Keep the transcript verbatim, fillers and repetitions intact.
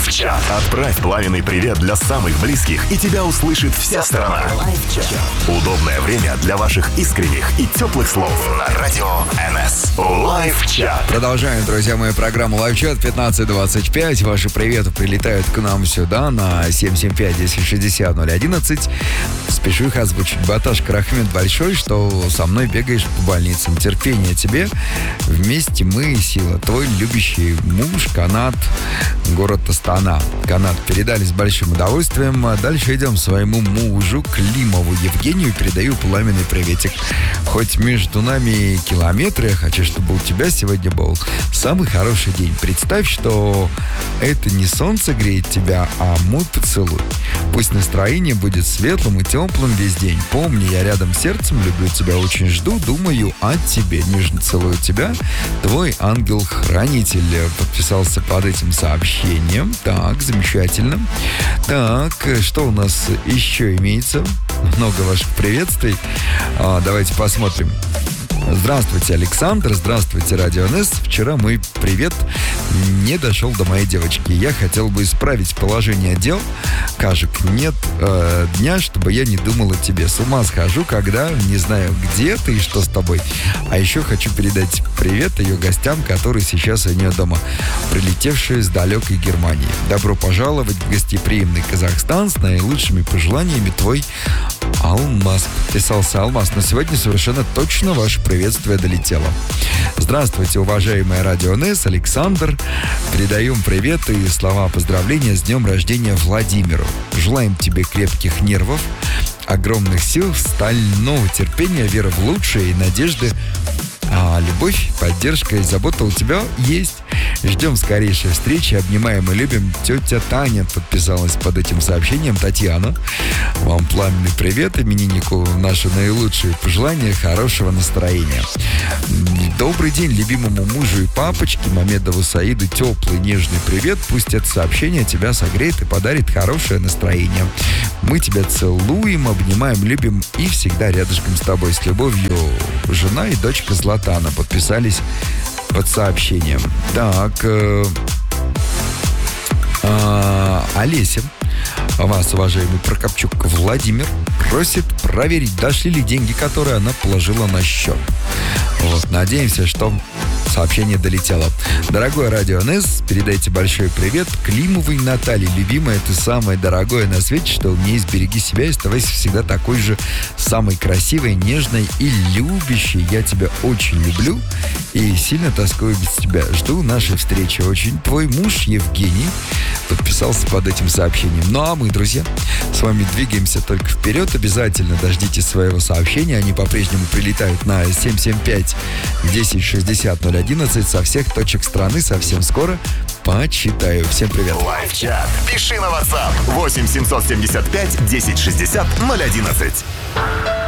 Лайв-чат. Отправь пламенный привет для самых близких, и тебя услышит вся страна. Лайв-чат. Удобное время для ваших искренних и теплых слов на радио эн эс. Лайв-чат. Продолжаем, друзья, мою программу Лайв-чат пятнадцать двадцать пять. Ваши приветы прилетают к нам сюда на семь семь пять десять шестьдесят ноль одиннадцать. Спешу их озвучить. Баташка Рахмет большой, что со мной бегаешь по больницам. Терпение тебе. Вместе мы сила. Твой любящий муж Канат, город Астана. Канат, передали с большим удовольствием. Дальше идем своему мужу Климову Евгению. Передаю пламенный приветик. Хоть между нами километры, я хочу, чтобы у тебя сегодня был самый хороший день. Представь, что это не солнце греет тебя, а мой поцелуй. Пусть настроение будет светлым и теплым весь день. Помни, я рядом сердцем, люблю тебя, очень жду, думаю о тебе. Нежно целую тебя. Твой ангел-хранитель подписался под этим сообщением. Так, замечательно. Так, что у нас еще имеется? Много ваших приветствий. А, давайте посмотрим. Здравствуйте, Александр. Здравствуйте, Радио эн эс. Вчера мой привет не дошел до моей девочки. Я хотел бы исправить положение дел. Кажек, нет э, дня, чтобы я не думал о тебе. С ума схожу, когда не знаю, где ты и что с тобой. А еще хочу передать привет ее гостям, которые сейчас у нее дома, прилетевшие с далекой Германии. Добро пожаловать в гостеприимный Казахстан. С наилучшими пожеланиями, твой Алмаз. Подписался Алмаз. Но сегодня совершенно точно ваше приветствие долетело. Здравствуйте, уважаемая Радио эн эс, Александр. Передаем привет и слова поздравления с днем рождения Владимиру. Желаем тебе крепких нервов, огромных сил, стального терпения, веры в лучшее и надежды. А любовь, поддержка и забота у тебя есть. Ждем скорейшей встречи. Обнимаем и любим. Тетя Таня подписалась под этим сообщением. Татьяна, вам пламенный привет. Имениннику наши наилучшие пожелания хорошего настроения. Добрый день любимому мужу и папочке Мамедову Саиду. Теплый, нежный привет. Пусть это сообщение тебя согреет и подарит хорошее настроение. Мы тебя целуем, обнимаем, любим и всегда рядышком с тобой. С любовью, жена и дочка Златана подписались под сообщением. Так, э, э, Олеся, вас, уважаемый Прокопчук Владимир, просит проверить, дошли ли деньги, которые она положила на счет. Вот, надеемся, что сообщение долетело. Дорогой Радио эн эс, передайте большой привет Климовой Наталье. Любимая, ты самое дорогое на свете, что у меня есть. Береги себя и оставайся всегда такой же самой красивой, нежной и любящей. Я тебя очень люблю и сильно тоскую без тебя. Жду нашей встречи. Очень твой муж Евгений подписался под этим сообщением. Ну а мы, друзья, с вами двигаемся только вперед. Обязательно дождитесь своего сообщения. Они по-прежнему прилетают на семь семь пять десять шестьдесят ноль одиннадцать со всех точек страны. Совсем скоро почитаю. Всем привет. Лайв-чат. Пиши на WhatsApp восемь семьсот семьдесят пять десять шестьдесят ноль одиннадцать.